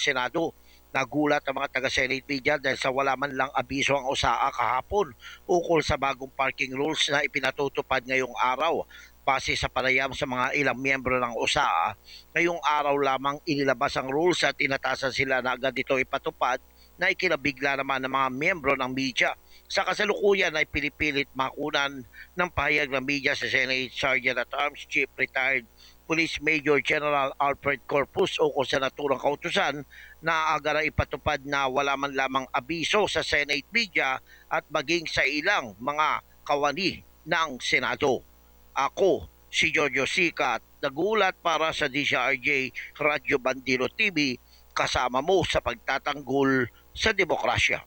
Senado. Nagulat ang mga taga-Senate media dahil sa wala man lang abiso ang USAA kahapon ukol sa bagong parking rules na ipinatutupad ngayong araw. Base sa panayam sa mga ilang miyembro ng USAA, ngayong araw lamang inilabas ang rules at inatasan sila na agad ito ipatupad na ikinabigla naman ng mga miyembro ng media. Sa kasalukuyan ay pinipilit makunan ng pahayag ng media sa Senate Sergeant at Arms Chief Retired Police Major General Alfred Corpus o kung sa naturang kautusan na aga na ipatupad na wala man lamang abiso sa Senate media at maging sa ilang mga kawani ng Senado. Ako, si Jojo Sikat, nagulat para sa DCRJ Radyo Bandilo TV, kasama mo sa pagtatanggol sa demokrasya.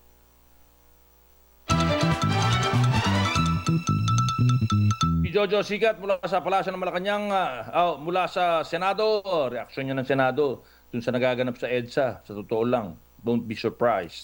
Si Jojo Sigat mula sa Palasyo ng Malacanang, mula sa Senado, reaksyon niya ng Senado dun sa nagaganap sa EDSA. Sa totoo lang, don't be surprised.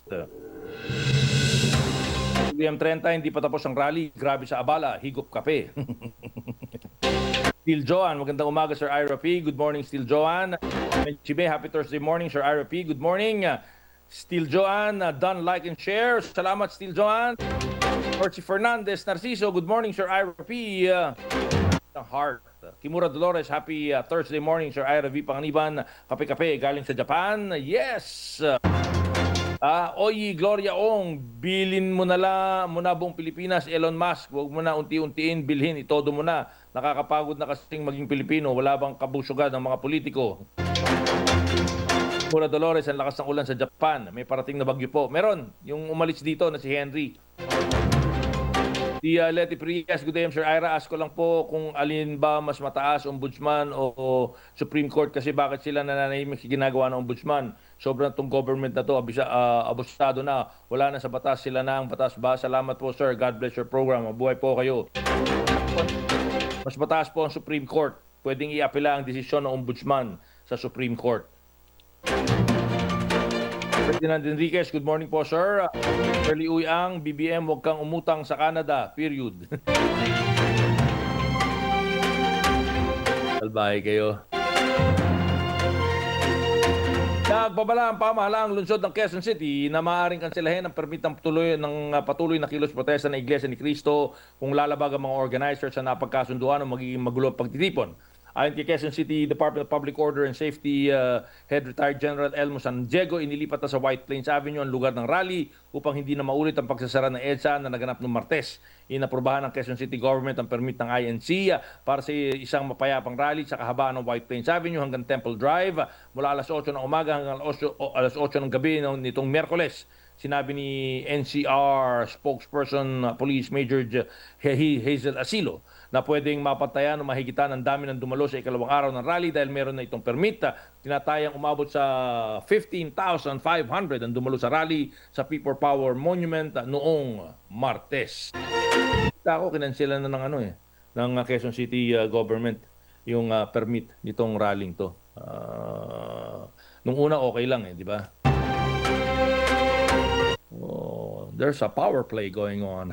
WM30, hindi pa tapos ang rally. Grabe sa abala, higop kape. Steel Joan, magandang umaga Sir Ira P. Good morning Steel Joan. Chibe, happy Thursday morning Sir Ira P. Good morning. Steel Joan, done, like and share. Salamat Steel Joan. Orsi Fernandez Narciso, good morning Sir Ira P. Heart. Kimura Dolores, happy Thursday morning Sir Ira V. Panganiban. Kape-kape galing sa Japan. Yes. Oy, Gloria Ong, bilin mo na buong Pilipinas, Elon Musk. Huwag mo na unti-untiin bilhin, itodo mo na. Nakakapagod na kasing maging Pilipino. Wala bang kabusugan ng mga politiko? Kimura Dolores, ang lakas ng ulan sa Japan. May parating na bagyo po. Meron, yung umalis dito na si Henry. Si Letty Prias, good day, Sir Ira. Ask ko lang po kung alin ba mas mataas, Ombudsman o Supreme Court, kasi bakit sila nananahimik sa ginagawa ng Ombudsman? Sobrang itong government na to, abusado na. Wala na sa batas, sila na ang batas ba? Salamat po, sir. God bless your program. Mabuhay po kayo. Mas mataas po ang Supreme Court. Pwedeng i-apela ang desisyon ng Ombudsman sa Supreme Court. Ferdinand Enriquez, good morning po, sir. Early Uyang, BBM, huwag kang umutang sa Canada, period. Salbahe kayo. Nagbabala ang pamahalaang lungsod ng Quezon City na maaaring kanselahin ang permitang patuloy na kilos protesta ng Iglesia ni Cristo kung lalabag ang mga organizers sa napagkasunduan o magiging magulo ang pagtitipon. Ayon kay Quezon City Department of Public Order and Safety Head Retired General Elmo San Diego, inilipat na sa White Plains Avenue ang lugar ng rally upang hindi na maulit ang pagsasara ng EDSA na naganap noong Martes. Inaprobahan ng Quezon City Government ang permit ng INC para sa isang mapayapang rally sa kahabaan ng White Plains Avenue hanggang Temple Drive mula alas 8 ng umaga hanggang alas 8 ng gabi nitong Miyerkules. Sinabi ni NCR spokesperson Police Major Hazel Asilo na pwedeng mapantayan o mahigitan ang dami ng dumalo sa ikalawang araw ng rally dahil meron na itong permit. Tinatayang umabot sa 15,500 ang dumalo sa rally sa People Power Monument noong Martes. Ako, kinansela na ng Quezon City government yung permit nitong rallying to. Nung una okay lang di ba? Oh, there's a power play going on,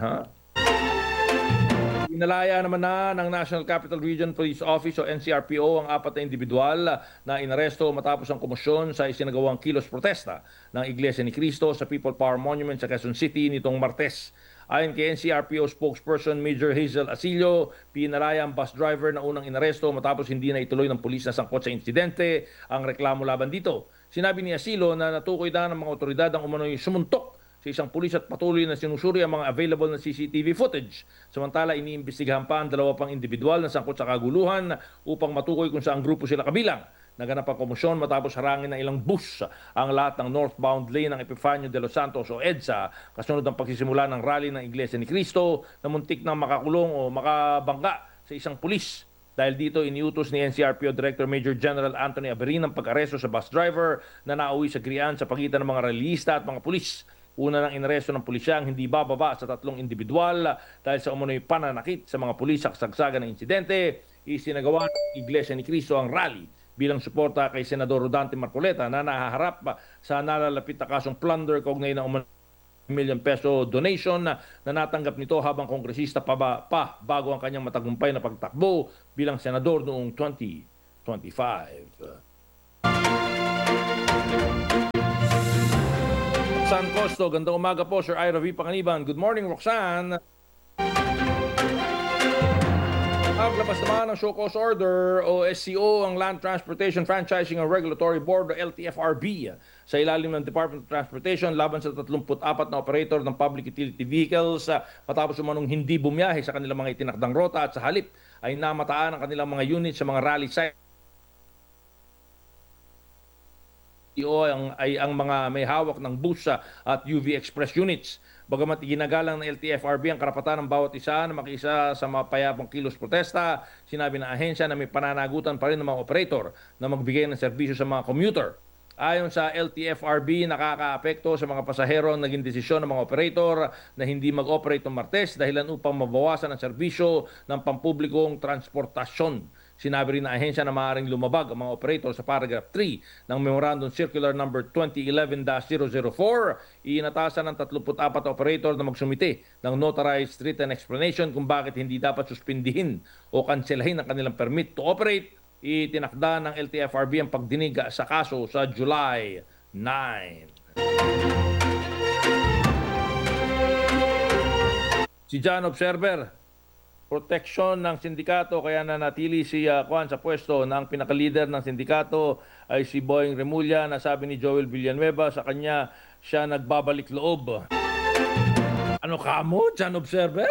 Inalaya naman na ng National Capital Region Police Office o NCRPO ang 4 na individual na inaresto matapos ang komosyon sa isinagawang kilos protesta ng Iglesia ni Cristo sa People Power Monument sa Quezon City nitong Martes. Ayon kay NCRPO spokesperson Major Hazel Asilio, pinalaya ang bus driver na unang inaresto matapos hindi na ituloy ng pulis na sangkot sa insidente ang reklamo laban dito. Sinabi ni Asilio na natukoy na ng mga otoridad ang umano'y sumuntok sa isang pulis at patuloy na sinusuri ang mga available na CCTV footage. Samantala, iniimbestigahan pa ang 2 pang individual na sangkot sa kaguluhan upang matukoy kung saang grupo sila kabilang. Naganap ang komosyon matapos harangin ng ilang bus ang lahat ng northbound lane ng Epifanio de los Santos o EDSA kasunod ng pagsisimula ng rally ng Iglesia ni Cristo na muntik na makakulong o makabangga sa isang pulis. Dahil dito, iniutos ni NCRPO Director Major General Anthony Aberin ang pag-aresto sa bus driver na nauwi sa grian sa pagitan ng mga rallyista at mga pulis. Una nang inaresto ng pulisya ang hindi bababa sa 3 individual dahil sa umunoy pananakit sa mga pulis sa kasagsagan ng insidente. Isinagawa ng Iglesia ni Cristo ang rally bilang suporta kay Senador Rodante Marcoleta na nahaharap sa nalalapit na kasong plunder kaugnay ng million peso donation na natanggap nito habang kongresista pa bago ang kanyang matagumpay na pagtakbo bilang senador noong 2025. Roxanne Costo. Gandang umaga po, Sir Ira V. Panganiban. Good morning, Roxanne. Naglabas naman ng show cause order o SCO ang Land Transportation Franchising and Regulatory Board o LTFRB sa ilalim ng Department of Transportation laban sa 34 na operator ng public utility vehicles matapos umanong hindi bumiyahe sa kanilang mga itinakdang rota at sa halip ay namataan ang kanilang mga unit sa mga rally site. Ay ang mga may hawak ng bus at UV Express units. Bagamat ginagalang ng LTFRB ang karapatan ng bawat isa na makiisa sa mapayapang kilos protesta, sinabi ng ahensya na may pananagutan pa rin ng mga operator na magbigay ng serbisyo sa mga commuter. Ayon sa LTFRB, nakakaapekto sa mga pasahero ang naging desisyon ng mga operator na hindi mag-operate ng Martes dahilan upang mabawasan ang serbisyo ng pampublikong transportasyon. Sinabi rin ng ahensya na maaaring lumabag ang mga operator sa paragraph 3 ng Memorandum Circular number 2011-004. Iinatasan ng 34 na operator na magsumite ng notarized written explanation kung bakit hindi dapat suspindihin o kanselahin ang kanilang permit to operate. Itinakda ng LTFRB ang pagdinig sa kaso sa July 9. Si John Observer, proteksyon ng sindikato kaya nanatili si Juan sa pwesto na ang pinaka-leader ng sindikato ay si Boying Remulla na sabi ni Joel Villanueva sa kanya siya nagbabalik loob. Ano ka mo, John Observer?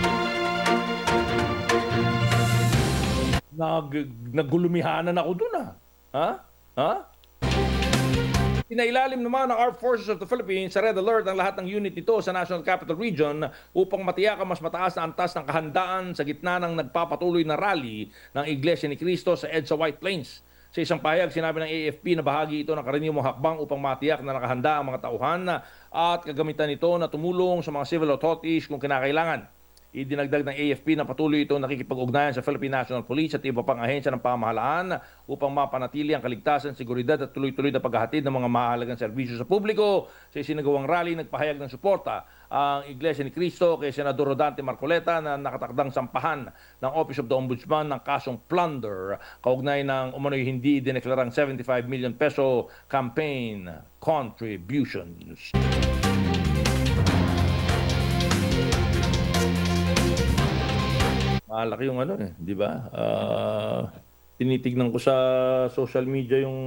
Nagulumihanan ako dun Ha? Pinailalim naman ng Armed Forces of the Philippines sa Red Alert ang lahat ng unit nito sa National Capital Region upang matiyak ang mas mataas na antas ng kahandaan sa gitna ng nagpapatuloy na rally ng Iglesia ni Cristo sa EDSA White Plains. Sa isang pahayag, sinabi ng AFP na bahagi ito ng karaniwang hakbang upang matiyak na nakahanda ang mga tauhan at kagamitan nito na tumulong sa mga civil authorities kung kinakailangan. Idinagdag ng AFP na patuloy itong nakikipag-ugnayan sa Philippine National Police at iba pang ahensya ng pamahalaan upang mapanatili ang kaligtasan, seguridad at tuloy-tuloy na paghahatid ng mga mahalagang serbisyo sa publiko. Sa isinagawang rally, nagpahayag ng suporta ang Iglesia ni Cristo kay Senador Rodante Marcoleta na nakatakdang sampahan ng Office of the Ombudsman ng kasong plunder kaugnay ng umano'y hindi dineklarang 75 million peso campaign contributions. Malaki yung di ba? Tinitignan ko sa social media yung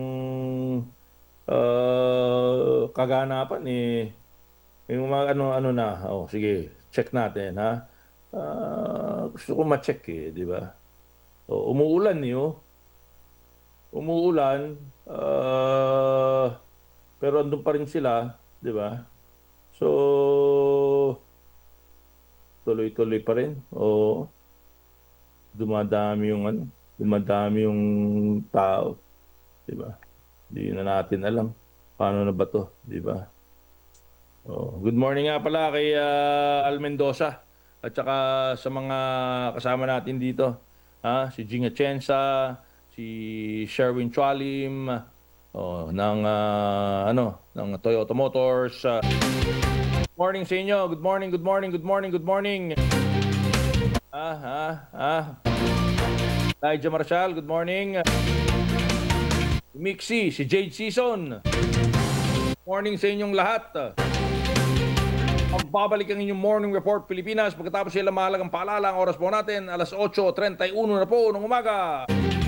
kaganapan yung mga sige, check natin gusto ko ma-check di ba? So, umuulan pero andun pa rin sila, di ba? So, tuloy-tuloy pa rin. Dumadami yung tao, di ba? Hindi na natin alam paano na ba to, di ba? Good morning nga pala kay Al Mendoza at saka sa mga kasama natin dito, si Jing Atienza, si Sherwin Chualim, ng Toyota Motors. Morning sa inyo. Good morning. Elijah Marshall, good morning. Mixi, si Jade Season. Morning sa inyong lahat. Magbabalik ang inyong Morning Report Pilipinas pagkatapos sila mahalagang paalala. Ang oras po natin, alas 8:31 na po ng umaga.